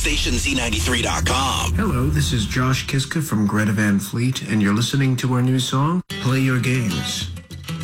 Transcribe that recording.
station Z93.com. Hello, this is Josh Kiska from Greta Van Fleet, and you're listening to our new song, Play Your Games.